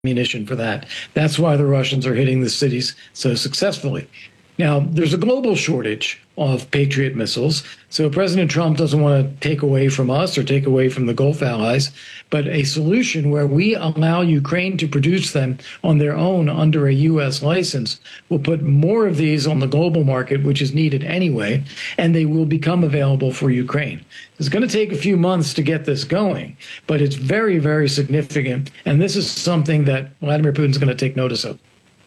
ammunition for that. That's why the Russians are hitting the cities so successfully. Now, there's a global shortage of Patriot missiles, so President Trump doesn't want to take away from us or take away from the Gulf allies, but a solution where we allow Ukraine to produce them on their own under a U.S. license will put more of these on the global market, which is needed anyway, and they will become available for Ukraine. It's going to take a few months to get this going, but it's very, very significant, and this is something that Vladimir Putin's going to take notice of.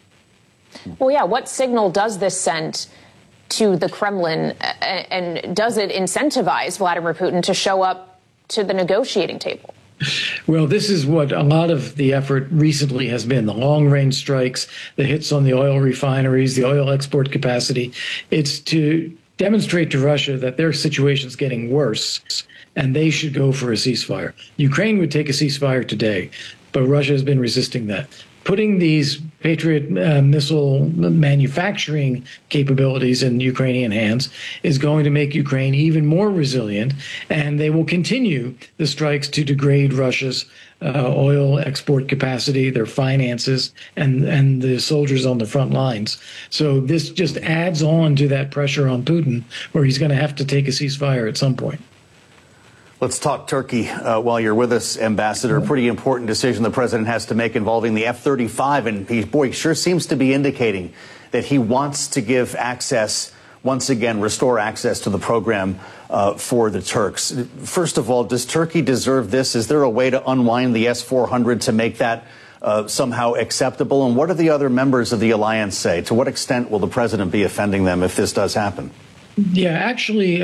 Well, yeah, what signal does this send to the Kremlin, and does it incentivize Vladimir Putin to show up to the negotiating table? Well, this is what a lot of the effort recently has been, the long-range strikes, the hits on the oil refineries, the oil export capacity. It's to demonstrate to Russia that their situation is getting worse and they should go for a ceasefire. Ukraine would take a ceasefire today, but Russia has been resisting that. Putting these Patriot missile manufacturing capabilities in Ukrainian hands is going to make Ukraine even more resilient, and they will continue the strikes to degrade Russia's oil export capacity, their finances, and the soldiers on the front lines. So this just adds on to that pressure on Putin, where he's going to have to take a ceasefire at some point. Let's talk Turkey while you're with us, Ambassador. A pretty important decision the president has to make involving the F-35. And he sure seems to be indicating that he wants to give access, once again, restore access to the program for the Turks. First of all, does Turkey deserve this? Is there a way to unwind the S-400 to make that somehow acceptable? And what do the other members of the alliance say? To what extent will the president be offending them if this does happen? Yeah, actually,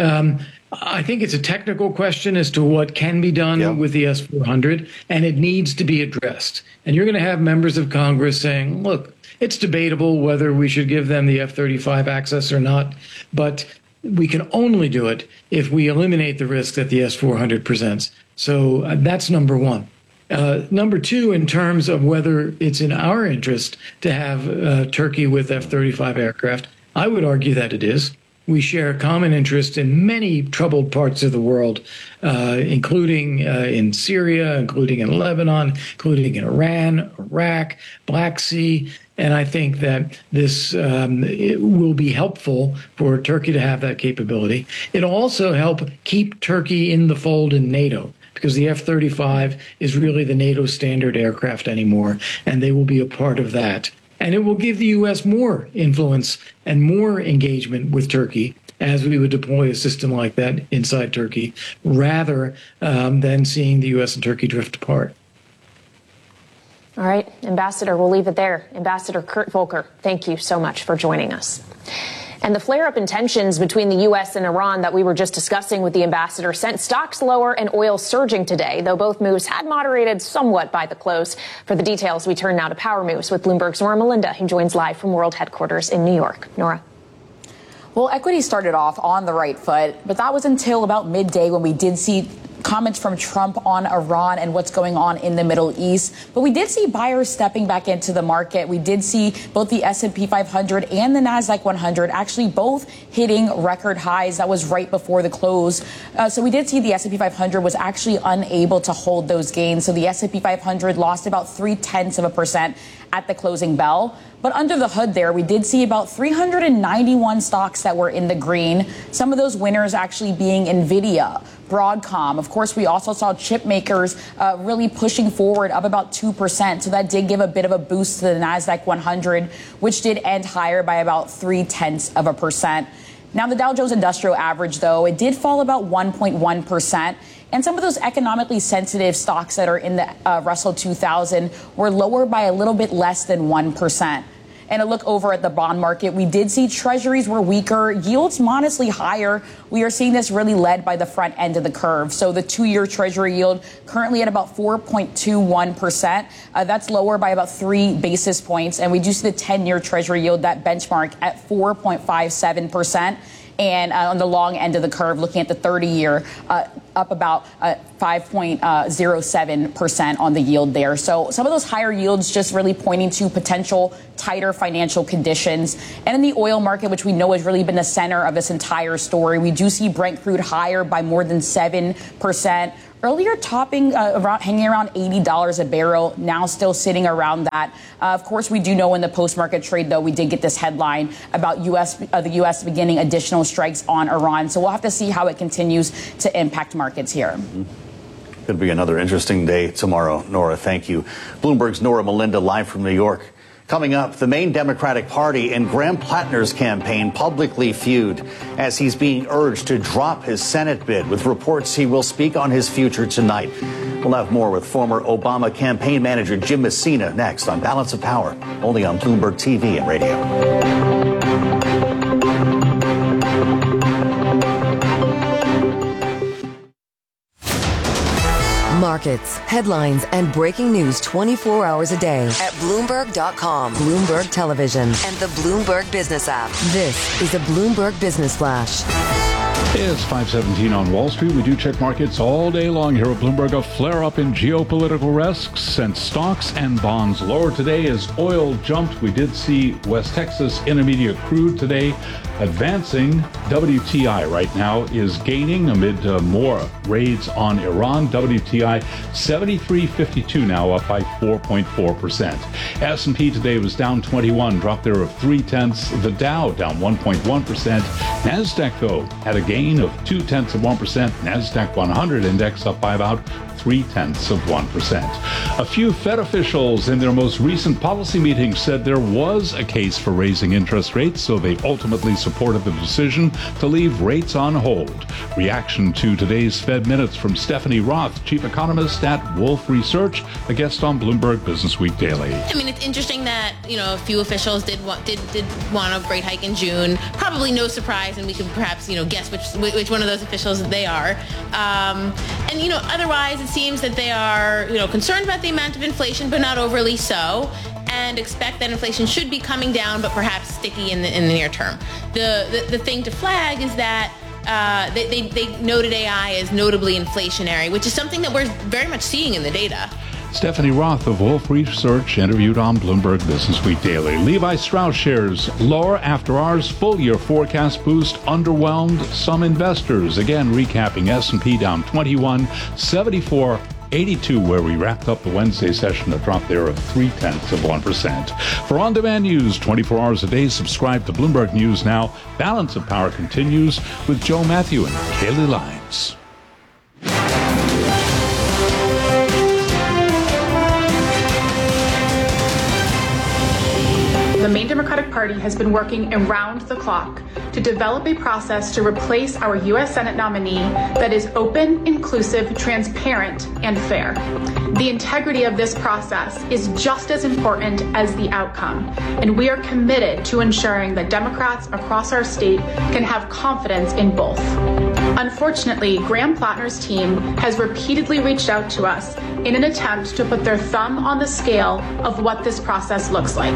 I think it's a technical question as to what can be done with the S-400, and it needs to be addressed. And you're going to have members of Congress saying, look, it's debatable whether we should give them the F-35 access or not, but we can only do it if we eliminate the risk that the S-400 presents. So that's number one. Number two, in terms of whether it's in our interest to have Turkey with F-35 aircraft, I would argue that it is. We share a common interest in many troubled parts of the world, including in Syria, including in Lebanon, including in Iran, Iraq, Black Sea. And I think that this it will be helpful for Turkey to have that capability. It'll also help keep Turkey in the fold in NATO, because the F-35 is really the NATO standard aircraft anymore, and they will be a part of that. And it will give the U.S. more influence and more engagement with Turkey as we would deploy a system like that inside Turkey, rather than seeing the U.S. and Turkey drift apart. All right, Ambassador, we'll leave it there. Ambassador Kurt Volker, thank you so much for joining us. And the flare-up in tensions between the U.S. and Iran that we were just discussing with the ambassador sent stocks lower and oil surging today, though both moves had moderated somewhat by the close. For the details, we turn now to Power Moves with Bloomberg's Nora Melinda, who joins live from World Headquarters in New York. Nora. Well, equity started off on the right foot, but that was until about midday when we did see comments from Trump on Iran and what's going on in the Middle East. But we did see buyers stepping back into the market. We did see both the S&P 500 and the Nasdaq 100 actually both hitting record highs. That was right before the close. So we did see the S&P 500 was actually unable to hold those gains. So the S&P 500 lost about 0.3% at the closing bell. But under the hood there, we did see about 391 stocks that were in the green. Some of those winners actually being NVIDIA, Broadcom. Of course, we also saw chip makers really pushing forward up about 2%. So that did give a bit of a boost to the Nasdaq 100, which did end higher by about 0.3%. Now, the Dow Jones Industrial Average, though, it did fall about 1.1%. And some of those economically sensitive stocks that are in the Russell 2000 were lower by a little bit less than 1%. And a look over at the bond market, we did see treasuries were weaker, yields modestly higher. We are seeing this really led by the front end of the curve. So the 2-year treasury yield currently at about 4.21%. That's lower by about 3 basis points. And we do see the 10-year treasury yield, that benchmark, at 4.57%. And on the long end of the curve, looking at the 30-year, up about 5.07% on the yield there. So some of those higher yields just really pointing to potential tighter financial conditions. And in the oil market, which we know has really been the center of this entire story, we do see Brent crude higher by more than 7%. earlier hanging around $80 a barrel, now still sitting around that. Of course, we do know in the post-market trade, though, we did get this headline about the U.S. beginning additional strikes on Iran. So we'll have to see how it continues to impact markets here. Could be another interesting day tomorrow. Nora, thank you. Bloomberg's Nora Melinda live from New York. Coming up, the Maine Democratic Party and Graham Plattner's campaign publicly feud as he's being urged to drop his Senate bid, with reports he will speak on his future tonight. We'll have more with former Obama campaign manager Jim Messina next on Balance of Power, only on Bloomberg TV and radio. Markets, headlines, and breaking news 24 hours a day at Bloomberg.com, Bloomberg Television, and the Bloomberg Business app. This is a Bloomberg Business Flash. It's 5:17 on Wall Street. We do check markets all day long here at Bloomberg. A flare-up in geopolitical risks sent stocks and bonds lower today as oil jumped. We did see West Texas Intermediate crude today advancing. WTI right now is gaining amid more raids on Iran. WTI 73.52 now, up by 4.4%. S&P today was down 21, dropped there of 0.3. The Dow down 1.1%. NASDAQ, though, had a gain of 0.2%. NASDAQ 100 index up by about 0.3%. A few Fed officials in their most recent policy meeting said there was a case for raising interest rates, so they ultimately supported the decision to leave rates on hold. Reaction to today's Fed Minutes from Stephanie Roth, chief economist at Wolfe Research, a guest on Bloomberg Business Week Daily. I mean, it's interesting that, a few officials did want a rate hike in June. Probably no surprise, and we could perhaps, guess which one of those officials they are. Otherwise, it seems that they are, concerned about the amount of inflation, but not overly so, and expect that inflation should be coming down, but perhaps sticky in the near term. The thing to flag is that they noted AI as notably inflationary, which is something that we're very much seeing in the data. Stephanie Roth of Wolfe Research interviewed on Bloomberg Business Week Daily. Levi Strauss shares lower after ours full-year forecast boost underwhelmed some investors. Again, recapping S&P down 21, 74.82 where we wrapped up the Wednesday session, a drop there of 0.3%. For on-demand news 24 hours a day, subscribe to Bloomberg News Now. Balance of Power continues with Joe Matthew and Kaylee Lyons. The Maine Democratic Party has been working around the clock to develop a process to replace our U.S. Senate nominee that is open, inclusive, transparent, and fair. The integrity of this process is just as important as the outcome, and we are committed to ensuring that Democrats across our state can have confidence in both. Unfortunately, Graham Plattner's team has repeatedly reached out to us in an attempt to put their thumb on the scale of what this process looks like.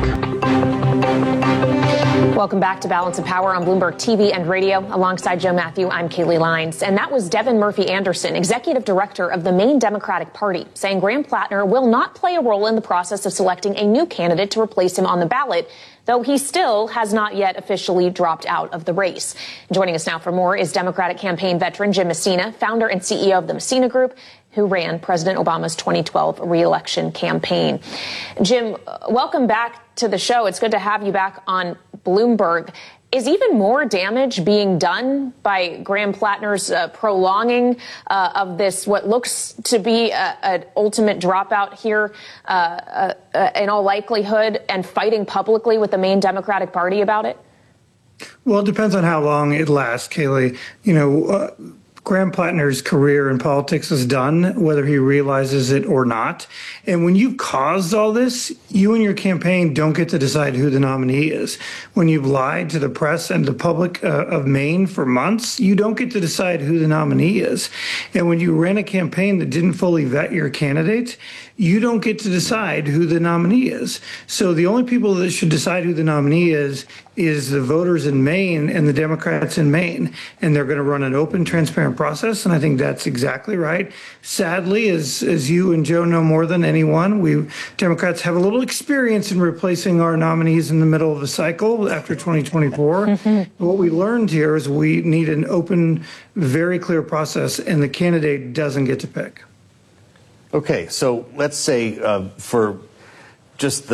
Welcome back to Balance of Power on Bloomberg TV and radio. Alongside Joe Matthew, I'm Kaylee Lyons. And that was Devin Murphy Anderson, executive director of the Maine Democratic Party, saying Graham Plattner will not play a role in the process of selecting a new candidate to replace him on the ballot, though he still has not yet officially dropped out of the race. Joining us now for more is Democratic campaign veteran Jim Messina, founder and CEO of the Messina Group, who ran President Obama's 2012 re-election campaign. Jim, welcome back to the show. It's good to have you back on Bloomberg. Is even more damage being done by Graham Plattner's prolonging of this, what looks to be an ultimate dropout here in all likelihood, and fighting publicly with the Maine Democratic Party about it? Well, it depends on how long it lasts, Kaylee. Graham Plattner's career in politics is done, whether he realizes it or not. And when you've caused all this, you and your campaign don't get to decide who the nominee is. When you've lied to the press and the public of Maine for months, you don't get to decide who the nominee is. And when you ran a campaign that didn't fully vet your candidate, you don't get to decide who the nominee is. So the only people that should decide who the nominee is the voters in Maine and the Democrats in Maine. And they're going to run an open, transparent process. And I think that's exactly right. Sadly, as you and Joe know more than anyone, we Democrats have a little experience in replacing our nominees in the middle of the cycle after 2024. What we learned here is we need an open, very clear process, and the candidate doesn't get to pick. Okay, so let's say for just